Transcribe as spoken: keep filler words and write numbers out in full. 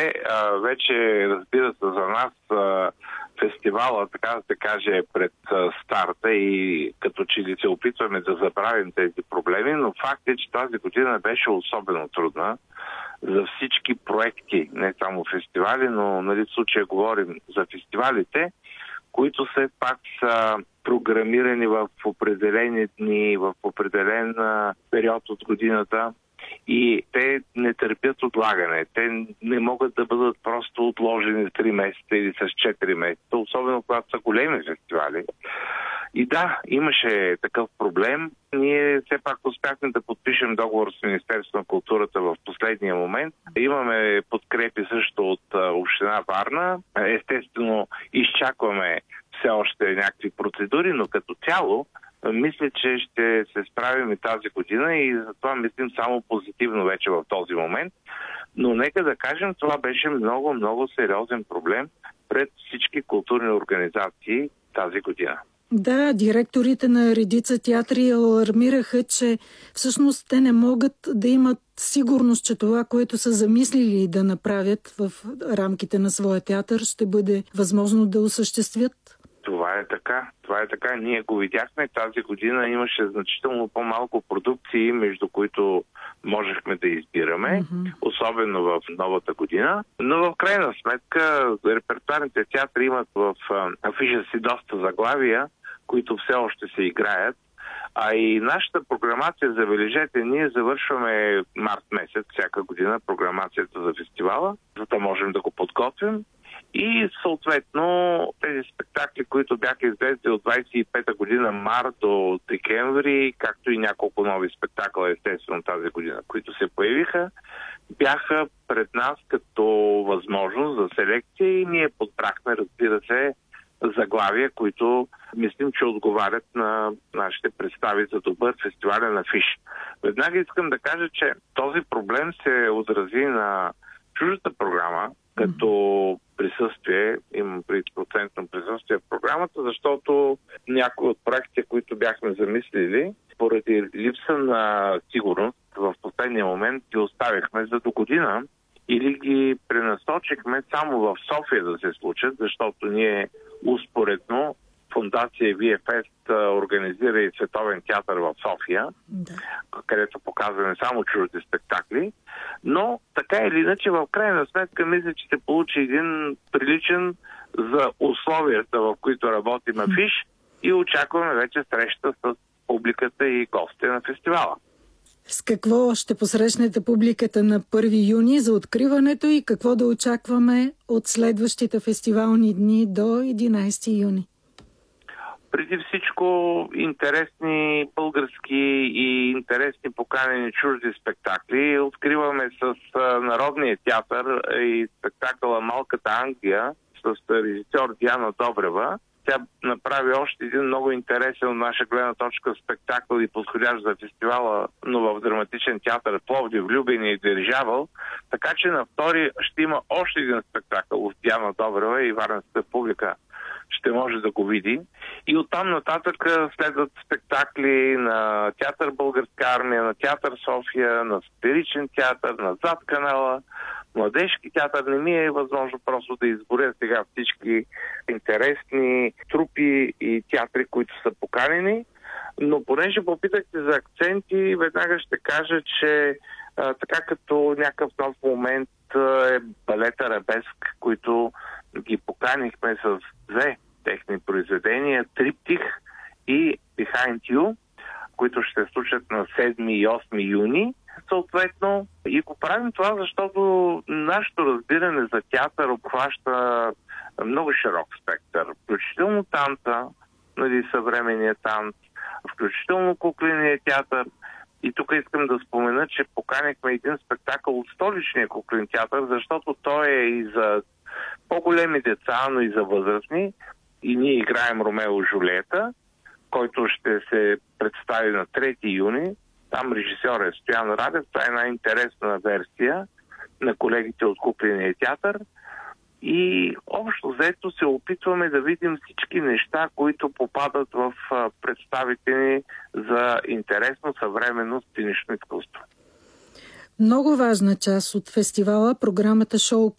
Те а, вече, разбира се, за нас а, фестивала, така да се каже, е пред а, старта и като че ли се опитваме да забравим тези проблеми, но факт е, че тази година беше особено трудна за всички проекти, не само фестивали, но нали, в случая говорим за фестивалите, които все пак са програмирани в определени дни, в определен а, период от годината. И те не търпят отлагане. Те не могат да бъдат просто отложени с три месеца или с четири месеца, особено когато са големи фестивали. И да, имаше такъв проблем. Ние все пак успяхме да подпишем договор с Министерството на културата в последния момент. Имаме подкрепи също от община Варна. Естествено, изчакваме все още някакви процедури, но като цяло мисля, че ще се справим и тази година и затова мислим само позитивно вече в този момент. Но нека да кажем, това беше много, много сериозен проблем пред всички културни организации тази година. Да, директорите на редица театри алармираха, че всъщност те не могат да имат сигурност, че това, което са замислили да направят в рамките на своя театър, ще бъде възможно да осъществят. Това е така. Това е така. Ние го видяхме. Тази година имаше значително по-малко продукции, между които можехме да избираме, mm-hmm. особено в новата година. Но в крайна сметка репертуарните театри имат в афиша си доста заглавия, които все още се играят. А и нашата програмация, забележете, ние завършваме март месец всяка година програмацията за фестивала, за да можем да го подготвим. И съответно тези спектакли, които бяха излезли от двадесет и пета година март до декември, както и няколко нови спектакла, естествено тази година, които се появиха, бяха пред нас като възможност за селекция и ние подбрахме, разбира се, заглавия, които мислим, че отговарят на нашите представи за добър фестивален афиш. Веднага искам да кажа, че този проблем се отрази на чуждата програма, като присъствие, имам тридесет процентно присъствие в програмата, защото някои от проектите, които бяхме замислили, поради липса на сигурност, в последния момент ги оставихме за до година или ги пренасочихме само в София да се случат, защото ние успоредно Фондация ви еф ес организира и Световен театър в София, да. където показваме само чужди спектакли. Но така или иначе, в крайна сметка, мисля, че се получи един приличен за условията, в които работим афиш и очакваме вече среща с публиката и гостите на фестивала. С какво ще посрещнете публиката на първи юни за откриването и какво да очакваме от следващите фестивални дни до единадесети юни? Преди всичко интересни български и интересни поканени чужди спектакли. Откриваме с Народния театър и спектакъла Малката Англия с режисьор Диана Добрева. Тя направи още един много интересен от наша гледна точка спектакъл и подходящ за фестивала, но в драматичен театър Пловдив, Влюбени и Дирижабъл. Така че на втори ще има още един спектакъл от Диана Добрева и варненската публика ще може да го види. И оттам нататък следват спектакли на театър Българска армия, на театър София, на сатиричен театър, на Зад канала, младежки театър. Не ми е възможно просто да изборя сега всички интересни трупи и театри, които са поканени. Но понеже попитахте за акценти, веднага ще кажа, че а, така като някакъв нов момент е балет Арабеск, които ги поканихме с две техни произведения, Триптих и Behind You, които ще се случат на седми и осми юни. Съответно, и го правим това, защото нашето разбиране за театър обхваща много широк спектър. Включително танца, нали, съвременния танц, включително кукления театър. И тук искам да спомена, че поканихме един спектакъл от Столичния куклен театър, защото той е и за по-големи деца, но и за възрастни. И ние играем Ромео и Жулиета, който ще се представи на трети юни. Там режисьор е Стоян Радев. Това е една интересна версия на колегите от кукления театър. И общо взето се опитваме да видим всички неща, които попадат в представите ни за интересно съвременно сценично изкуство. Много важна част от фестивала, програмата Шоукейс,